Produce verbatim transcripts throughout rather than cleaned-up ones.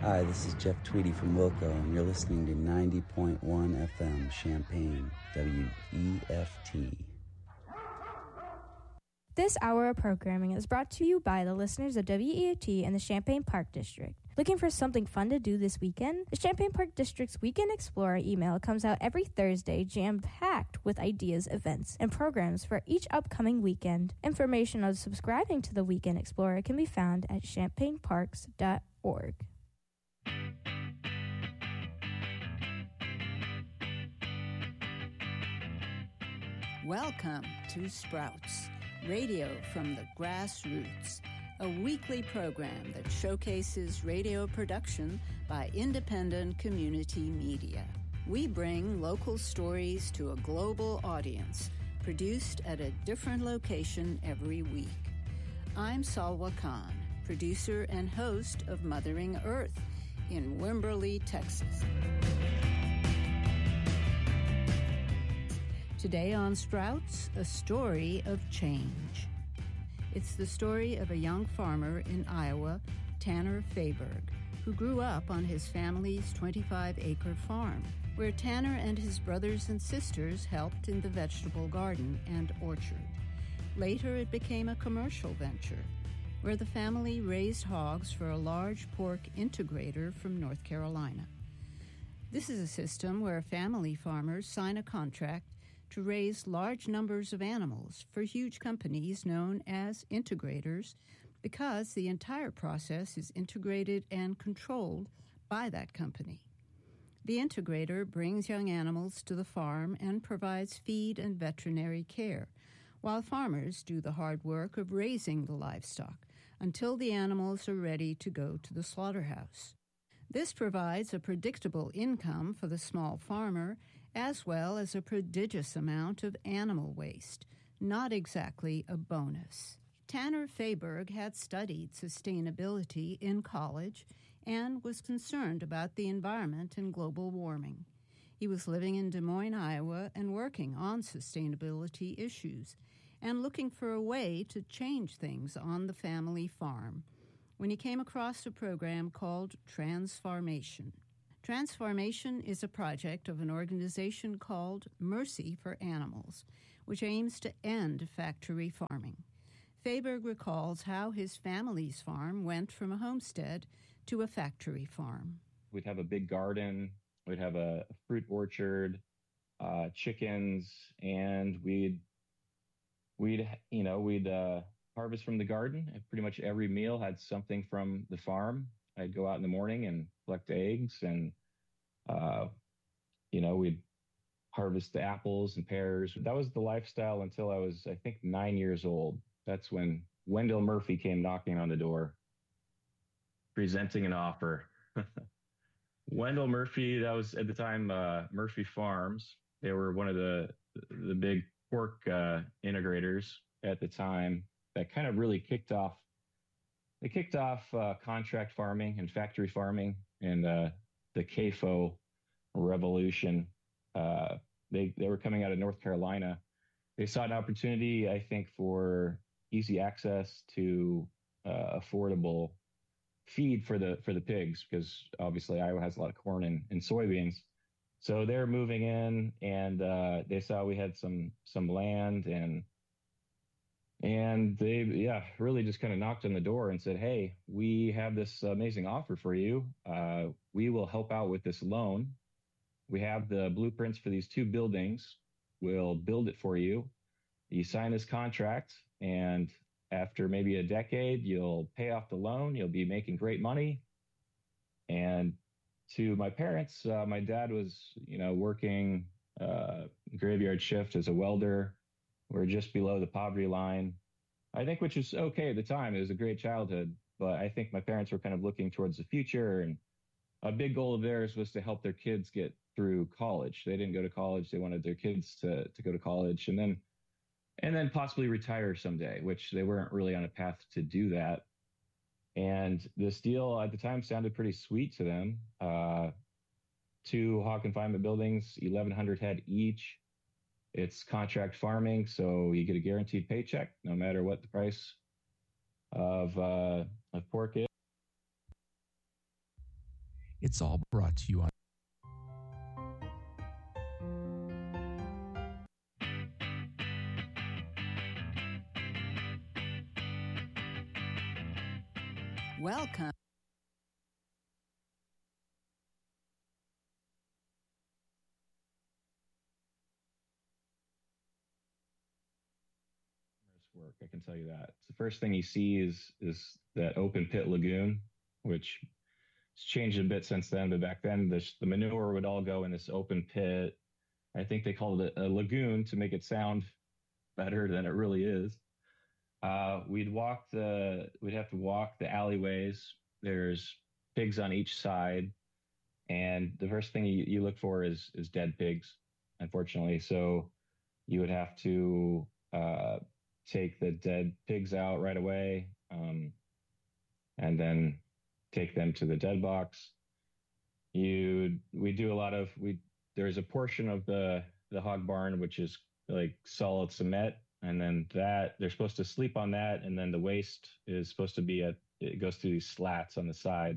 Hi, this is Jeff Tweedy from Wilco, and you're listening to ninety point one F M Champaign, W E F T. This hour of programming is brought to you by the listeners of W E F T and the Champaign Park District. Looking for something fun to do this weekend? The Champaign Park District's Weekend Explorer email comes out every Thursday, jam-packed with ideas, events, and programs for each upcoming weekend. Information on subscribing to the Weekend Explorer can be found at champaign parks dot org. Welcome to Sprouts, radio from the grassroots, a weekly program that showcases radio production by independent community media. We bring local stories to a global audience, produced at a different location every week. I'm Salwa Khan, producer and host of Mothering Earth in Wimberley, Texas. Today on Sprouts, a story of change. It's the story of a young farmer in Iowa, Tanner Fayberg, who grew up on his family's twenty-five acre farm, where Tanner and his brothers and sisters helped in the vegetable garden and orchard. Later, it became a commercial venture, where the family raised hogs for a large pork integrator from North Carolina. This is a system where family farmers sign a contract to raise large numbers of animals for huge companies known as integrators, because the entire process is integrated and controlled by that company. The integrator brings young animals to the farm and provides feed and veterinary care, while farmers do the hard work of raising the livestock until the animals are ready to go to the slaughterhouse. This provides a predictable income for the small farmer, as well as a prodigious amount of animal waste, not exactly a bonus. Tanner Fayberg had studied sustainability in college and was concerned about the environment and global warming. He was living in Des Moines, Iowa, and working on sustainability issues, and looking for a way to change things on the family farm, when he came across a program called Transfarmation. Transfarmation is a project of an organization called Mercy for Animals, which aims to end factory farming. Fayberg recalls how his family's farm went from a homestead to a factory farm. We'd have a big garden, we'd have a fruit orchard, uh, chickens, and we'd, we'd, you know, we'd, uh, harvest from the garden. And pretty much every meal had something from the farm. I'd go out in the morning and collect eggs, and, uh, you know, we'd harvest the apples and pears. That was the lifestyle until I was, I think, nine years old. That's when Wendell Murphy came knocking on the door, presenting an offer. Wendell Murphy, that was at the time, uh, Murphy Farms. They were one of the, the big pork, uh, integrators at the time. That kind of really kicked off, they kicked off uh, contract farming and factory farming and uh, the C A F O revolution. Uh, they, they were coming out of North Carolina. They saw an opportunity, I think, for easy access to uh, affordable feed for the for the pigs, because obviously Iowa has a lot of corn and, and soybeans. So they're moving in, and uh, they saw we had some some land, and And they, yeah, really just kind of knocked on the door and said, hey, we have this amazing offer for you. Uh, we will help out with this loan. We have the blueprints for these two buildings. We'll build it for you. You sign this contract, and after maybe a decade, you'll pay off the loan. You'll be making great money. And to my parents, uh, my dad was, you know, working uh, graveyard shift as a welder. We're just below the poverty line, I think, which is okay at the time. It was a great childhood, but I think my parents were kind of looking towards the future, and a big goal of theirs was to help their kids get through college. They didn't go to college. They wanted their kids to, to go to college and then, and then possibly retire someday, which they weren't really on a path to do that. And this deal at the time sounded pretty sweet to them. Uh, two hog confinement buildings, eleven hundred head each. It's contract farming, so you get a guaranteed paycheck no matter what the price of uh, of pork is. It's all brought to you on Welcome. Work, I can tell you that. The first thing you see is is that open pit lagoon, which has changed a bit since then. But back then, the, the manure would all go in this open pit. I think they called it a lagoon to make it sound better than it really is. Uh, we'd walk the, we'd have to walk the alleyways. There's pigs on each side, and the first thing you, you look for is is dead pigs, unfortunately. So you would have to uh, take the dead pigs out right away, um, and then take them to the dead box. You, we do a lot of, we, there's a portion of the, the hog barn, which is like solid cement. And then that they're supposed to sleep on that. And then the waste is supposed to be at, it goes through these slats on the side,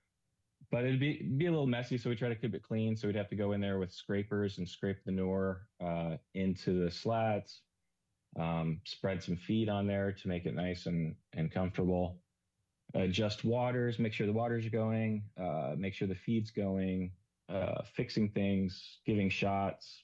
but it'd be, be a little messy. So we try to keep it clean. So we'd have to go in there with scrapers and scrape the manure, uh, into the slats. Um, spread some feed on there to make it nice and, and comfortable. Adjust waters, make sure the waters are going, uh, make sure the feed's going, uh, fixing things, giving shots,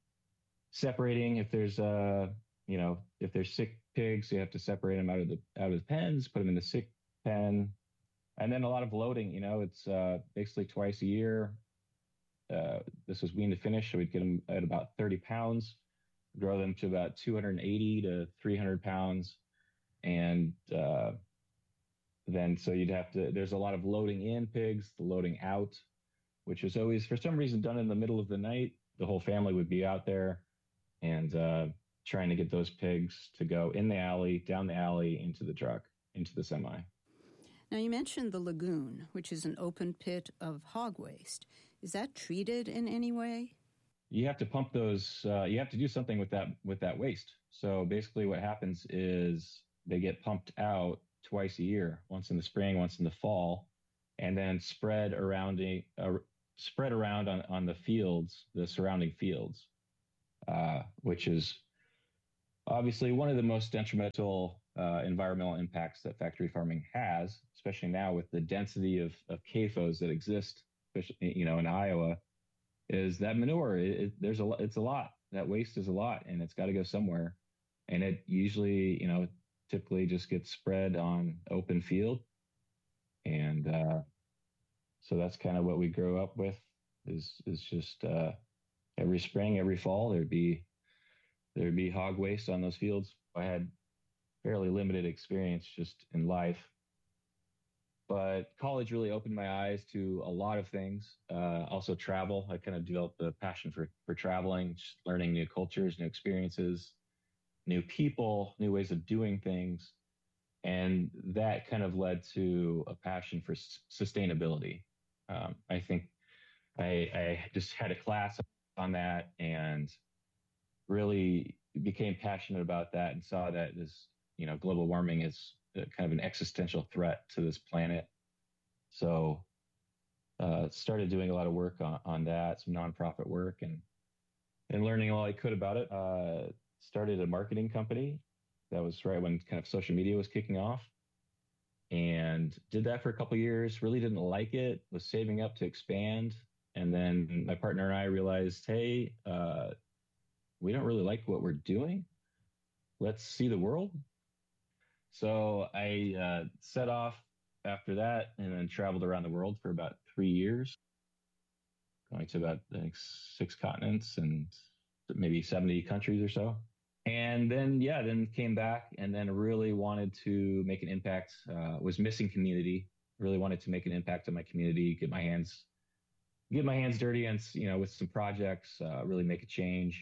separating if there's, uh, you know, if there's sick pigs, you have to separate them out of the, out of the pens, put them in the sick pen. And then a lot of loading, you know, it's, uh, basically twice a year. Uh, this was wean to finish, so we'd get them at about thirty pounds. Grow them to about two hundred eighty to three hundred pounds. And uh, then so you'd have to, there's a lot of loading in pigs, the loading out, which was always, for some reason, done in the middle of the night. The whole family would be out there and uh, trying to get those pigs to go in the alley, down the alley, into the truck, into the semi. Now, you mentioned the lagoon, which is an open pit of hog waste. Is that treated in any way? You have to pump those, uh, you have to do something with that, with that waste. So basically what happens is they get pumped out twice a year, once in the spring, once in the fall, and then spread around, a, uh, spread around on, on the fields, the surrounding fields, uh, which is obviously one of the most detrimental uh, environmental impacts that factory farming has, especially now with the density of, of C A F Os that exist, especially, you know, in Iowa. Is that manure? It, it, there's a, it's a lot. That waste is a lot, and it's got to go somewhere. And it usually, you know, typically just gets spread on open field. And uh, so that's kind of what we grow up with. Is is just uh, every spring, every fall, there'd be there'd be hog waste on those fields. I had fairly limited experience just in life. But college really opened my eyes to a lot of things. Uh, also travel. I kind of developed a passion for, for traveling, just learning new cultures, new experiences, new people, new ways of doing things. And that kind of led to a passion for s- sustainability. Um, I think I, I just had a class on that and really became passionate about that and saw that this, you know, global warming is kind of an existential threat to this planet. So uh, started doing a lot of work on, on that, some nonprofit work, and and learning all I could about it. Uh, started a marketing company. That was right when kind of social media was kicking off, and did that for a couple of years. Really didn't like it. Was saving up to expand, and then my partner and I realized, hey, uh, we don't really like what we're doing. Let's see the world. So I uh, set off after that and then traveled around the world for about three years, going to about I think, six continents and maybe seventy countries or so. And then, yeah, then came back and then really wanted to make an impact, uh, was missing community, really wanted to make an impact on my community, get my hands, get my hands dirty and, you know, with some projects, uh, really make a change.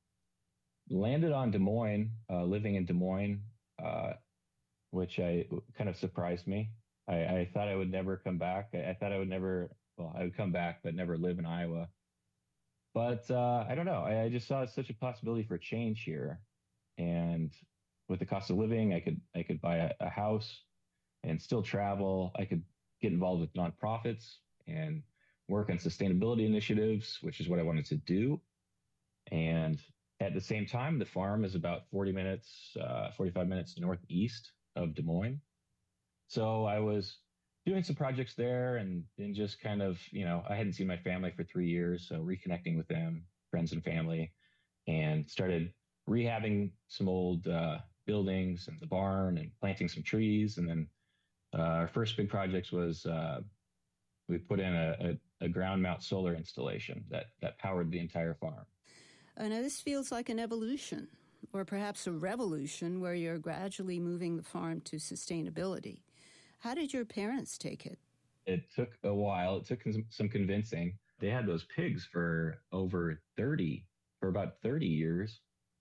Landed on Des Moines, uh, living in Des Moines, uh, which I kind of surprised me. I, I thought I would never come back. I, I thought I would never, well, I would come back, but never live in Iowa. But uh, I don't know. I, I just saw such a possibility for change here. And with the cost of living, I could I could buy a, a house and still travel. I could get involved with nonprofits and work on sustainability initiatives, which is what I wanted to do. And at the same time, the farm is about forty minutes, uh, forty-five minutes northeast of Des Moines. So I was doing some projects there and, and just kind of, you know, I hadn't seen my family for three years. So reconnecting with them, friends and family, and started rehabbing some old uh, buildings and the barn and planting some trees. And then uh, our first big project was uh, we put in a, a, a ground mount solar installation that, that powered the entire farm. Uh, now, this feels like an evolution, or perhaps a revolution, where you're gradually moving the farm to sustainability. How did your parents take it? It took a while. It took some convincing. They had those pigs for over thirty, for about thirty years,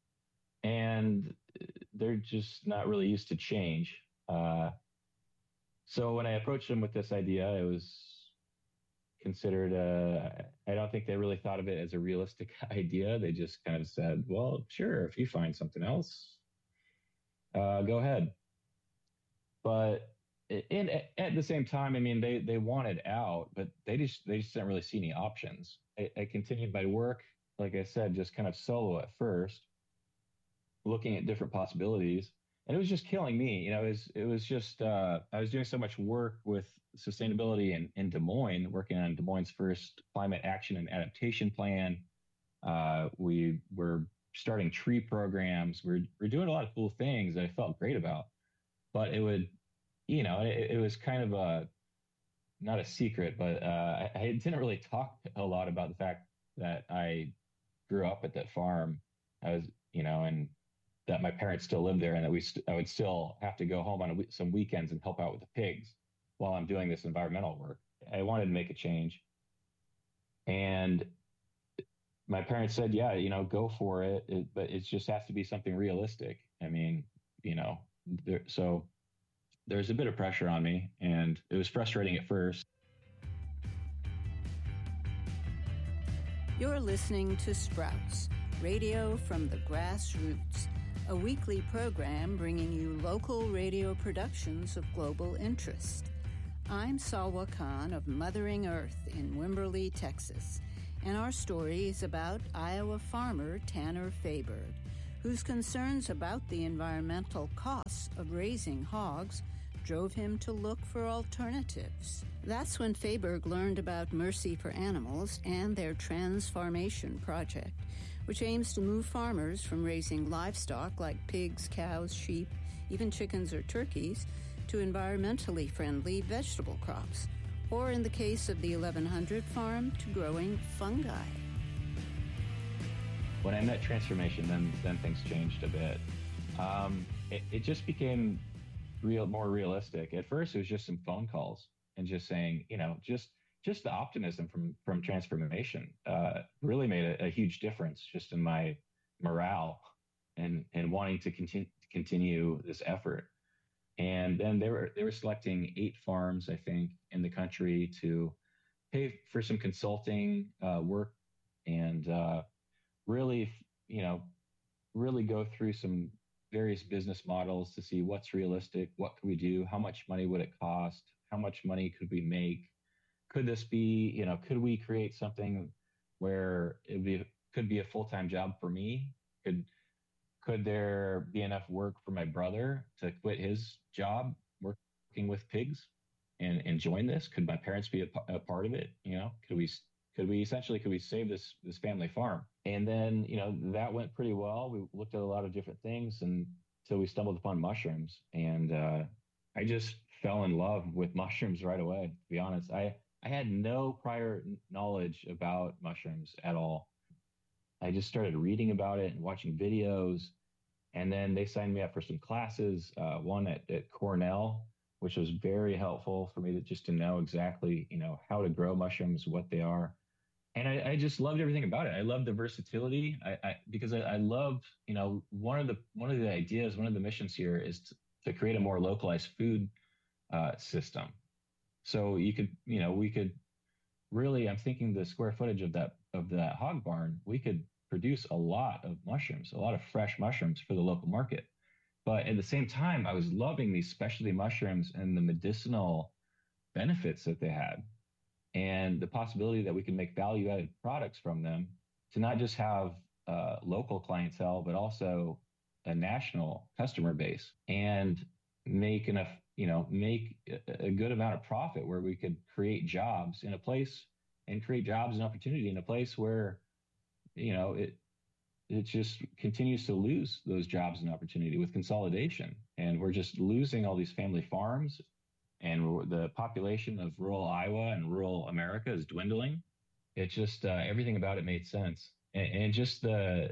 and they're just not really used to change. Uh, so when I approached them with this idea, it was considered, uh, I don't think they really thought of it as a realistic idea. They just kind of said, well, sure, if you find something else, uh, go ahead. But in, at the same time, I mean, they, they wanted out, but they just, they just didn't really see any options. I, I continued my work, like I said, just kind of solo at first, looking at different possibilities. And it was just killing me. You know, it was, it was just, uh, I was doing so much work with sustainability in, in Des Moines, working on Des Moines' first climate action and adaptation plan. Uh, we were starting tree programs. We're, we're doing a lot of cool things that I felt great about, but it would, you know, it, it was kind of a, not a secret, but uh, I, I didn't really talk a lot about the fact that I grew up at that farm. I was, you know, and that my parents still lived there, and that we, st- I would still have to go home on a w- some weekends and help out with the pigs while I'm doing this environmental work. I wanted to make a change, and my parents said, "Yeah, you know, go for it, it but it just has to be something realistic." I mean, you know, there, so there's a bit of pressure on me, and it was frustrating at first. You're listening to Sprouts, radio from the grassroots, a weekly program bringing you local radio productions of global interest. I'm Salwa Khan of Mothering Earth in Wimberley, Texas, and our story is about Iowa farmer Tanner Fayberg, whose concerns about the environmental costs of raising hogs drove him to look for alternatives. That's when Fayberg learned about Mercy for Animals and their Transformation Project, which aims to move farmers from raising livestock like pigs, cows, sheep, even chickens or turkeys, to environmentally friendly vegetable crops, or in the case of the eleven hundred farm, to growing fungi. When I met Transformation, then then things changed a bit. Um, it, it just became real, more realistic. At first, it was just some phone calls and just saying, you know, just just the optimism from from Transformation uh, really made a, a huge difference just in my morale and and wanting to continue continue this effort. And then they were they were selecting eight farms, I think, in the country to pay for some consulting uh, work and uh, really, you know, really go through some various business models to see what's realistic, what could we do, how much money would it cost, how much money could we make, could this be, you know, could we create something where it be could be a full-time job for me, could could there be enough work for my brother to quit his job working with pigs and, and join this? Could my parents be a, a part of it? You know, could we could we essentially could we save this this family farm? And then, you know, that went pretty well. We looked at a lot of different things and until we stumbled upon mushrooms. And uh, I just fell in love with mushrooms right away, to be honest. I, I had no prior knowledge about mushrooms at all. I just started reading about it and watching videos. And then they signed me up for some classes, uh, one at, at Cornell, which was very helpful for me to just to know exactly, you know, how to grow mushrooms, what they are. And I, I just loved everything about it. I loved the versatility I, I, because I, I loved, you know, one of the one of the ideas, one of the missions here is to, to create a more localized food uh, system. So you could, you know, we could really, I'm thinking the square footage of that of that hog barn, we could produce a lot of mushrooms, a lot of fresh mushrooms for the local market. But at the same time, I was loving these specialty mushrooms and the medicinal benefits that they had. and the possibility that we can make value added products from them to not just have uh, local clientele, but also a national customer base, and make enough, you know, make a good amount of profit where we could create jobs in a place and create jobs and opportunity in a place where, you know, it, it just continues to lose those jobs and opportunity with consolidation. And we're just losing all these family farms, and the population of rural Iowa and rural America is dwindling. It just, uh, everything about it made sense. And, and just the,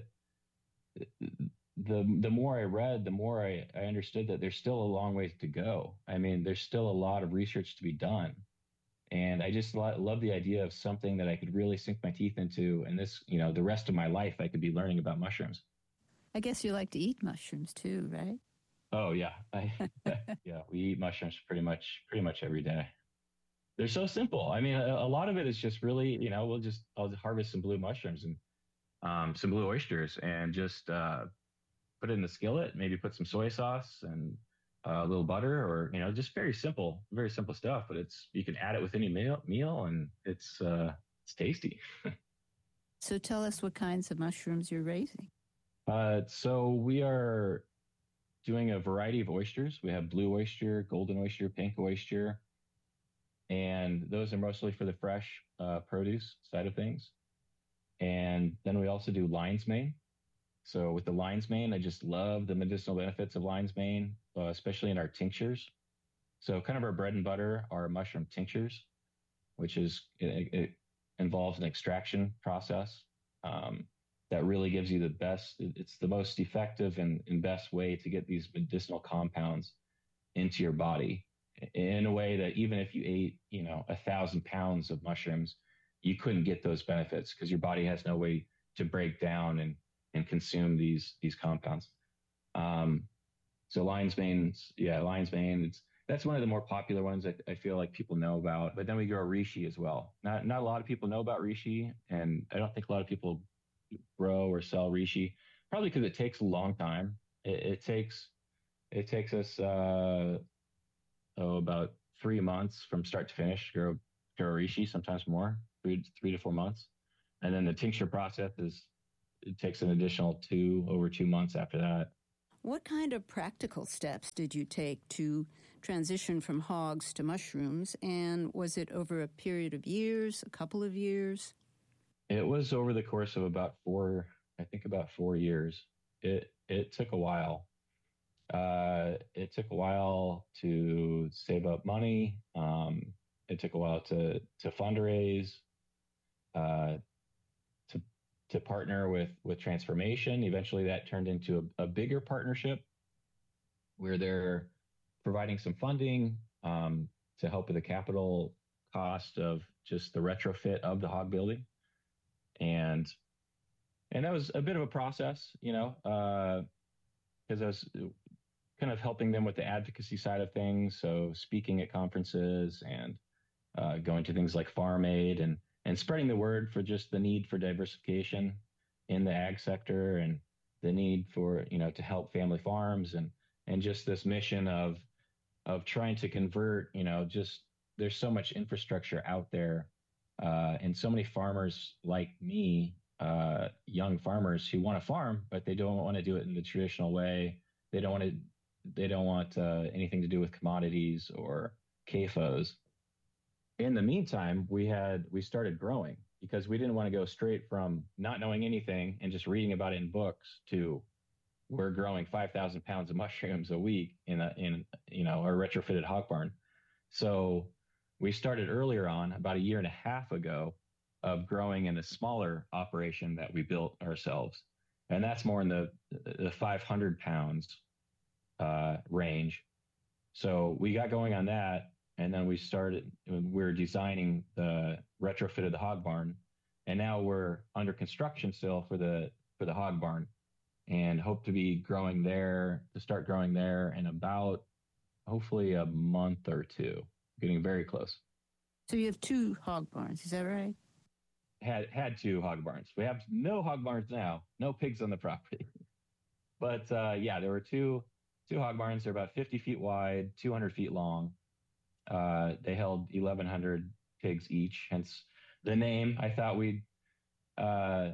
the, the more I read, the more I, I understood that there's still a long ways to go. I mean, there's still a lot of research to be done. And I just lo- love the idea of something that I could really sink my teeth into. And this, you know, the rest of my life, I could be learning about mushrooms. I guess you like to eat mushrooms too, right? Oh yeah. I, yeah. We eat mushrooms pretty much, pretty much every day. They're so simple. I mean, a, a lot of it is just really, you know, we'll just, I'll just harvest some blue mushrooms and um, some blue oysters and just uh, put it in the skillet, maybe put some soy sauce and uh, a little butter, or, you know, just very simple, very simple stuff, but it's, you can add it with any meal, meal and it's, uh, it's tasty. So tell us what kinds of mushrooms you're raising. Uh, so we are doing a variety of oysters. We have blue oyster, golden oyster, pink oyster, and those are mostly for the fresh uh, produce side of things. And then we also do lion's mane. So with the lion's mane, I just love the medicinal benefits of lion's mane, uh, especially in our tinctures. So kind of our bread and butter are mushroom tinctures, which is, it, it involves an extraction process um, that really gives you the best, it's the most effective and, and best way to get these medicinal compounds into your body in a way that even if you ate, you know, a thousand pounds of mushrooms, you couldn't get those benefits because your body has no way to break down and and consume these these compounds. Um, so lion's mane, yeah, lion's mane. It's that's one of the more popular ones that I feel like people know about. But then we grow reishi as well. Not not a lot of people know about reishi, and I don't think a lot of people grow or sell reishi. Probably because it takes a long time. It, it takes it takes us uh, oh about three months from start to finish to grow grow reishi. Sometimes more, three three to four months, and then the tincture process is. It takes an additional two, over two months after that. What kind of practical steps did you take to transition from hogs to mushrooms? And was it over a period of years, a couple of years? It was over the course of about four, I think about four years. It, it took a while. Uh, it took a while to save up money. Um, it took a while to, to fundraise, uh, to partner with, with Transformation. Eventually that turned into a, a bigger partnership where they're providing some funding um, to help with the capital cost of just the retrofit of the hog building. And, and that was a bit of a process, you know, uh, cause I was kind of helping them with the advocacy side of things. So speaking at conferences and uh, going to things like Farm Aid and, and spreading the word for just the need for diversification in the ag sector and the need for, you know, to help family farms and, and just this mission of, of trying to convert, you know, just there's so much infrastructure out there uh, and so many farmers like me, uh, young farmers who want to farm, but they don't want to do it in the traditional way. They don't want to, they don't want uh, anything to do with commodities or C A F Os. In the meantime, we had, we started growing because we didn't want to go straight from not knowing anything and just reading about it in books to we're growing five thousand pounds of mushrooms a week in a, in, you know, our retrofitted hog barn. So we started earlier on about a year and a half ago of growing in a smaller operation that we built ourselves. And that's more in the, the five hundred pounds uh, range. So we got going on that. And then we started, we we're designing the retrofit of the hog barn. And now we're under construction still for the, for the hog barn and hope to be growing there, to start growing there in about hopefully a month or two, getting very close. So you have two hog barns, is that right? Had, had two hog barns. We have no hog barns now, no pigs on the property. But uh, yeah, there were two, two hog barns. They're about fifty feet wide, two hundred feet long. Uh, they held eleven hundred pigs each, hence the name. I thought we'd uh,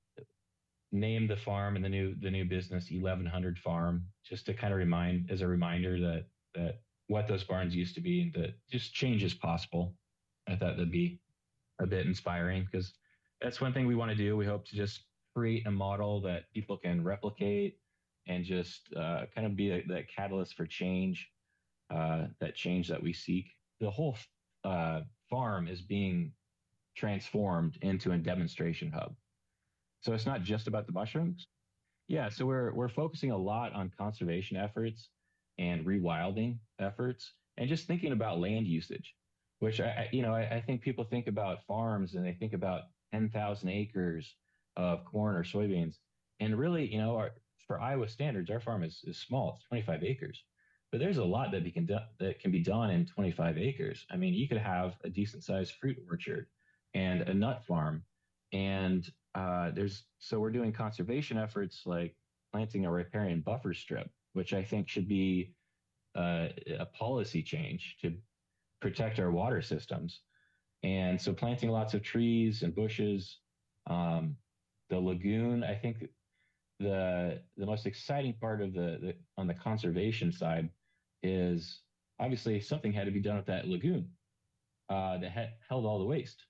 name the farm and the new the new business eleven hundred Farm, just to kind of remind as a reminder that that what those barns used to be and that just change is possible. I thought that'd be a bit inspiring because that's one thing we want to do. We hope to just create a model that people can replicate and just uh, kind of be a, that catalyst for change, uh, that change that we seek. The whole uh, farm is being transformed into a demonstration hub. So it's not just about the mushrooms. Yeah, so we're we're focusing a lot on conservation efforts and rewilding efforts, and just thinking about land usage, which I, you know, I, I think people think about farms and they think about ten thousand acres of corn or soybeans, and really, you know, our, for Iowa standards, our farm is, is small; it's twenty-five acres. But there's a lot that, be can do, that can be done in twenty-five acres. I mean, you could have a decent sized fruit orchard and a nut farm, and uh, there's so we're doing conservation efforts like planting a riparian buffer strip, which I think should be uh, a policy change to protect our water systems. And so planting lots of trees and bushes, um, the lagoon. I think the the most exciting part of the, the on the conservation side is obviously something had to be done with that lagoon uh, that had held all the waste.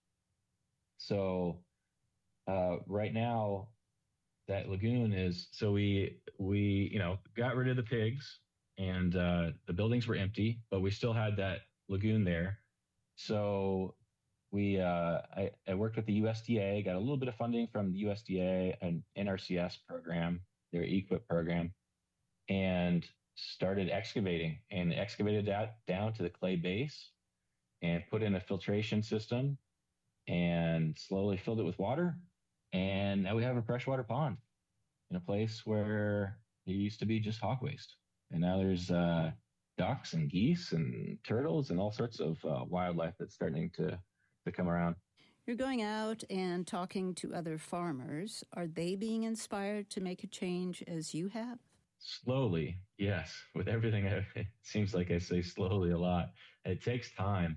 So uh, right now, that lagoon is so we we you know got rid of the pigs and uh, the buildings were empty, but we still had that lagoon there. So we uh, I, I worked with the U S D A, got a little bit of funding from the U S D A and N R C S program, their EQIP program, and started excavating and excavated that down to the clay base and put in a filtration system and slowly filled it with water. And now we have a freshwater pond in a place where it used to be just hog waste. And now there's uh, ducks and geese and turtles and all sorts of uh, wildlife that's starting to, to come around. You're going out and talking to other farmers. Are they being inspired to make a change as you have? Slowly, yes. With everything, it seems like I say slowly a lot. It takes time.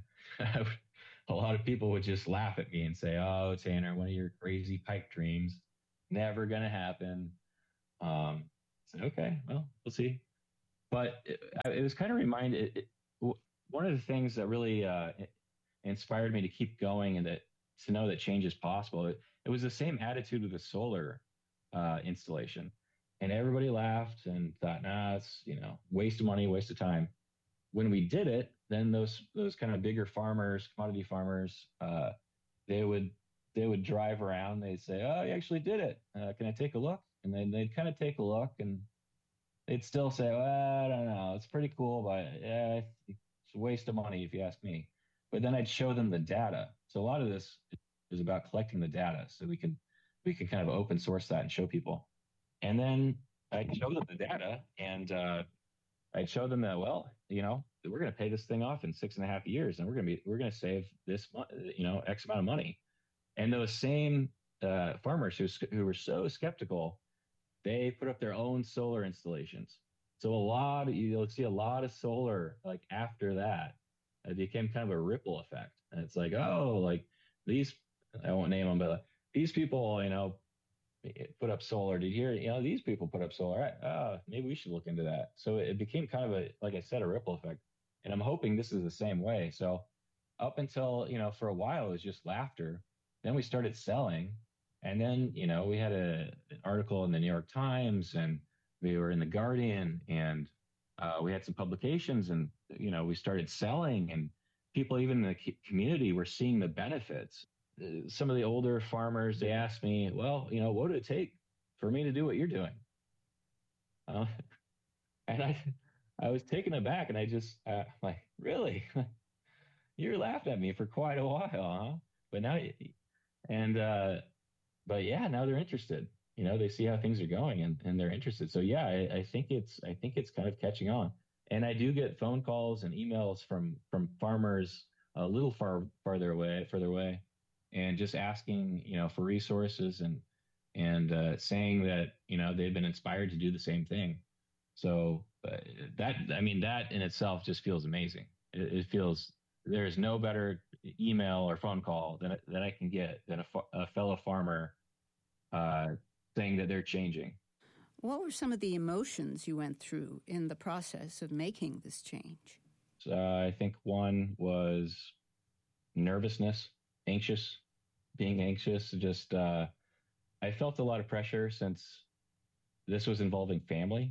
A lot of people would just laugh at me and say, "Oh, Tanner, one of your crazy pipe dreams, never going to happen." Um, I said, "Okay, well, we'll see." But it, it was kind of reminded, it, it, one of the things that really uh, inspired me to keep going and that to know that change is possible, it, it was the same attitude with the solar uh, installation. And everybody laughed and thought, nah, it's, you know, waste of money, waste of time. When we did it, then those those kind of bigger farmers, commodity farmers, uh, they would they would drive around. They'd say, "Oh, you actually did it. Uh, can I take a look?" And then they'd kind of take a look, and they'd still say, "Well, I don't know. It's pretty cool, but yeah, it's a waste of money if you ask me." But then I'd show them the data. So a lot of this is about collecting the data, so we can we can kind of open source that and show people. And then I'd show them the data, and uh, I'd show them that, well, you know, we're going to pay this thing off in six and a half years, and we're going to be, we're going to save this, you know, X amount of money. And those same uh, farmers who who were so skeptical, they put up their own solar installations. So a lot of, you'll see a lot of solar like after that. It became kind of a ripple effect, and it's like, oh, like these, I won't name them, but like, these people, you know, put up solar. Did you hear, you know, these people put up solar. Right? Oh, maybe we should look into that. So it became kind of a, like I said, a ripple effect. And I'm hoping this is the same way. So up until, you know, for a while, it was just laughter. Then we started selling. And then, you know, we had a, an article in the New York Times, and we were in the Guardian, and uh, we had some publications, and, you know, we started selling, and people even in the community were seeing the benefits. Some of the older farmers, they asked me, well, you know, what would it take for me to do what you're doing? Uh, and I, I was taken aback, and I just uh, like, really, you laughed at me for quite a while, huh? But now, and, uh, but yeah, now they're interested, you know, they see how things are going, and, and they're interested. So yeah, I, I think it's, I think it's kind of catching on. And I do get phone calls and emails from, from farmers a little far, farther away, further away. And just asking, you know, for resources and and uh, saying that, you know, they've been inspired to do the same thing. So uh, that, I mean, that in itself just feels amazing. It, it feels there's no better email or phone call than that I can get than a, a fellow farmer uh, saying that they're changing. What were some of the emotions you went through in the process of making this change? Uh, I think one was nervousness, anxious, being anxious. Just uh, I felt a lot of pressure since this was involving family.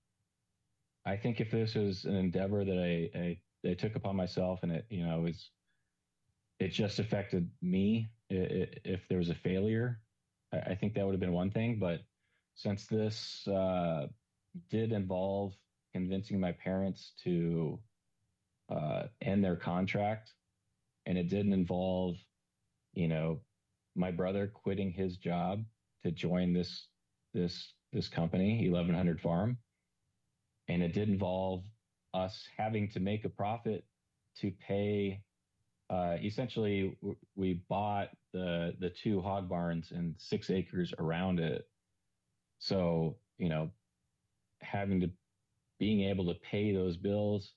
I think if this was an endeavor that I, I, I took upon myself and it, you know, was, it just affected me. It, it, if there was a failure, I, I think that would have been one thing. But since this uh, did involve convincing my parents to uh, end their contract, and it didn't involve, you know, my brother quitting his job to join this this this company, eleven hundred Farm, and it did involve us having to make a profit to pay. Uh, essentially, w- we bought the the two hog barns and six acres around it. So, you know, having to, being able to pay those bills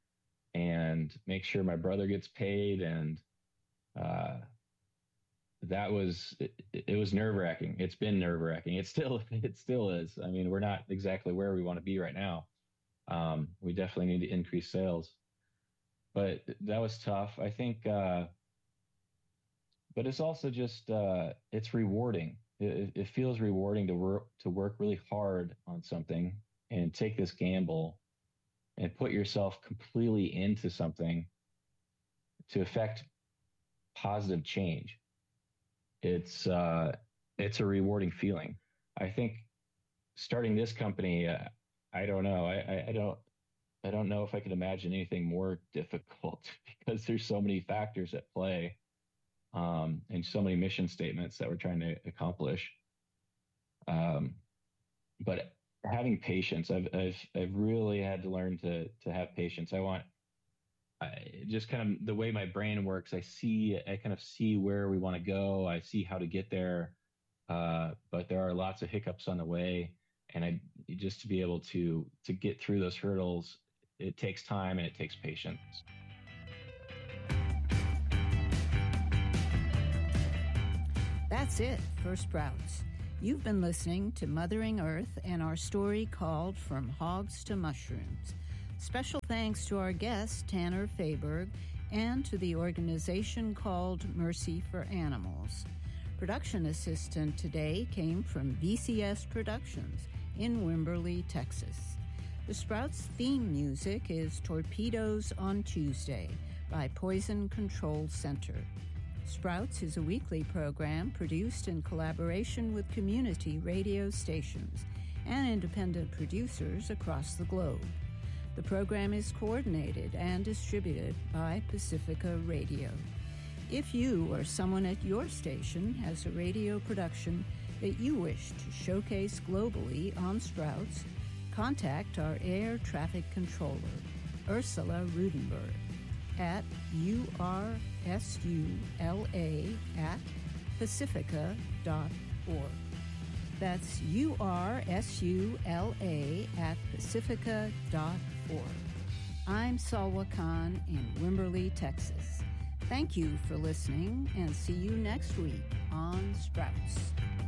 and make sure my brother gets paid. And uh, that was, it, it was nerve wracking. It's been nerve wracking. It still, it still is. I mean, we're not exactly where we want to be right now. Um, we definitely need to increase sales, but that was tough. I think, uh, but it's also just, uh, it's rewarding. It, it feels rewarding to work, to work really hard on something and take this gamble and put yourself completely into something to affect positive change. It's, uh, it's a rewarding feeling. I think starting this company, uh, I don't know. I, I, I don't, I don't know if I can imagine anything more difficult because there's so many factors at play. Um, and so many mission statements that we're trying to accomplish. Um, but having patience, I've, I've, I've really had to learn to, to have patience. I want, I just kind of the way my brain works. I see, I kind of see where we want to go. I see how to get there. Uh, but there are lots of hiccups on the way. And I just to be able to, to get through those hurdles, it takes time and it takes patience. That's it for Sprouts. You've been listening to Mothering Earth and our story called From Hogs to Mushrooms. Special thanks to our guest, Tanner Fayberg, and to the organization called Mercy for Animals. Production assistant today came from V C S Productions in Wimberley, Texas. The Sprouts theme music is Torpedoes on Tuesday by Poison Control Center. Sprouts is a weekly program produced in collaboration with community radio stations and independent producers across the globe. The program is coordinated and distributed by Pacifica Radio. If you or someone at your station has a radio production that you wish to showcase globally on Sprouts, contact our air traffic controller, Ursula Rudenberg, at U R S U L A at pacifica dot org. That's U R S U L A at pacifica dot org. I'm Salwa Khan in Wimberley, Texas. Thank you for listening and see you next week on Sprouts.